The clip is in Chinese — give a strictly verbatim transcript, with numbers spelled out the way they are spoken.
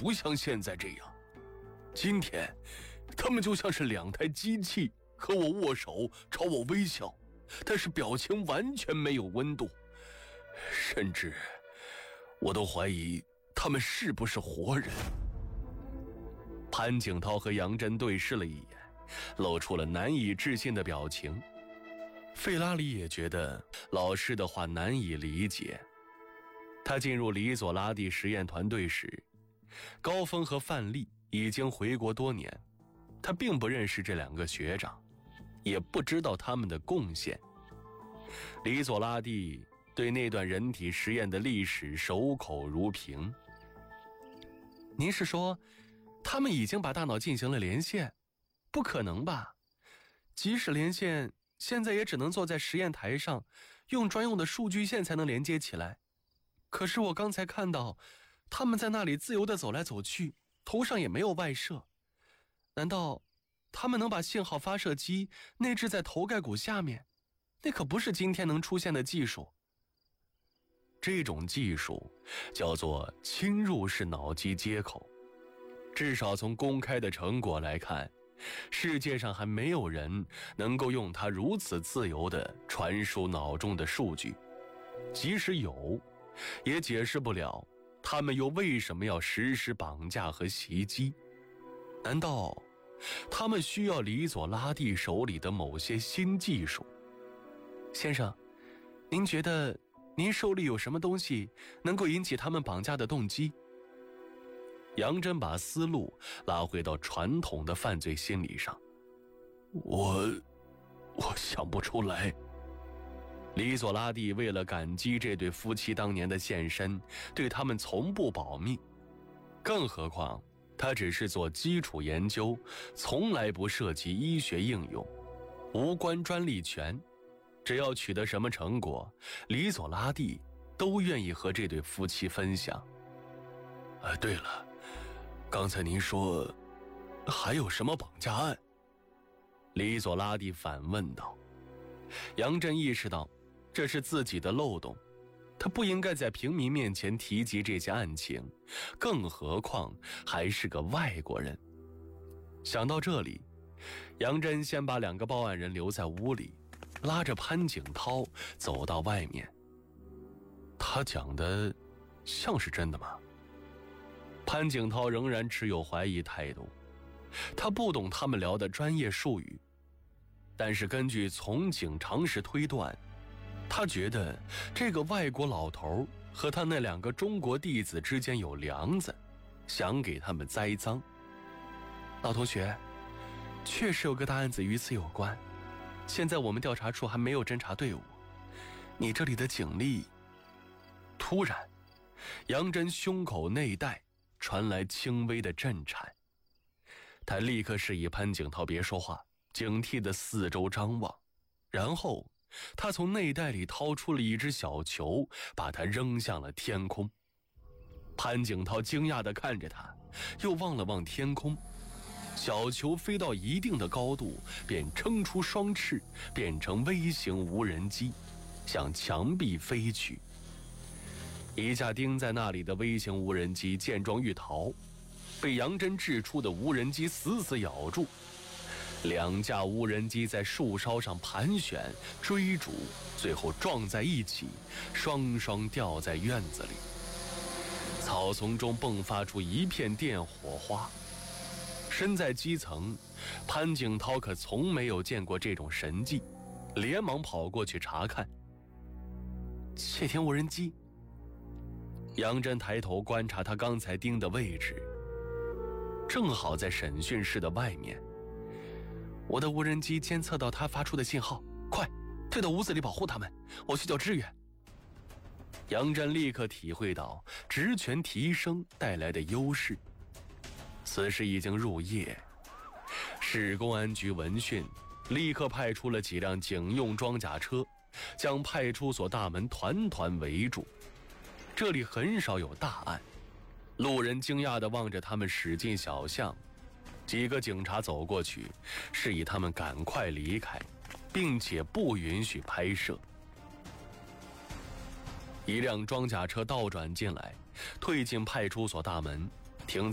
不像现在这样。今天他们就像是两台机器和我握手，朝我微笑，但是表情完全没有温度，甚至我都怀疑他们是不是活人。潘景涛和杨真对视了一眼，露出了难以置信的表情。费拉里也觉得老师的话难以理解。他进入里佐拉蒂实验团队时，高峰和范丽已经回国多年，他并不认识这两个学长，也不知道他们的贡献。里佐拉蒂对那段人体实验的历史守口如瓶。您是说他们已经把大脑进行了连线？不可能吧，即使连线，现在也只能坐在实验台上，用专用的数据线才能连接起来。可是我刚才看到他们在那里自由地走来走去，头上也没有外设。难道他们能把信号发射机内置在头盖骨下面？那可不是今天能出现的技术。这种技术叫做侵入式脑机接口，至少从公开的成果来看，世界上还没有人能够用它如此自由地传输脑中的数据。即使有，也解释不了他们又为什么要实施绑架和袭击。难道他们需要里佐拉蒂手里的某些新技术？先生，您觉得您手里有什么东西能够引起他们绑架的动机？杨真把思路拉回到传统的犯罪心理上。我我想不出来。里佐拉蒂为了感激这对夫妻当年的献身，对他们从不保密，更何况他只是做基础研究，从来不涉及医学应用，无关专利权。只要取得什么成果，里佐拉蒂都愿意和这对夫妻分享。啊，对了，刚才您说还有什么绑架案？里佐拉蒂反问道。杨震意识到这是自己的漏洞，他不应该在平民面前提及这些案情，更何况还是个外国人。想到这里，杨震先把两个报案人留在屋里，拉着潘景涛走到外面。他讲的像是真的吗？潘景涛仍然持有怀疑态度，他不懂他们聊的专业术语，但是根据从警常识推断，他觉得这个外国老头和他那两个中国弟子之间有梁子，想给他们栽赃。老同学，确实有个大案子与此有关，现在我们调查处还没有侦查队伍，你这里的警力……突然，杨真胸口内带传来轻微的震颤，他立刻示意潘景涛别说话，警惕地四周张望，然后他从内袋里掏出了一只小球，把它扔向了天空。潘景涛惊讶地看着他，又望了望天空，小球飞到一定的高度，便撑出双翅，变成微型无人机，向墙壁飞去。一架钉在那里的微型无人机见状欲逃，被杨真掷出的无人机死死咬住。两架无人机在树梢上盘旋追逐，最后撞在一起，双双掉在院子里。草丛中迸发出一片电火花。身在基层，潘景涛可从没有见过这种神迹，连忙跑过去查看。窃听无人机。杨真抬头观察他刚才盯的位置，正好在审讯室的外面。我的无人机监测到他发出的信号，快退到屋子里保护他们，我去叫支援。杨真立刻体会到职权提升带来的优势。此时已经入夜，市公安局闻讯立刻派出了几辆警用装甲车，将派出所大门团团围住。这里很少有大案，路人惊讶地望着他们驶进小巷，几个警察走过去，示意他们赶快离开，并且不允许拍摄。一辆装甲车倒转进来，退进派出所大门，停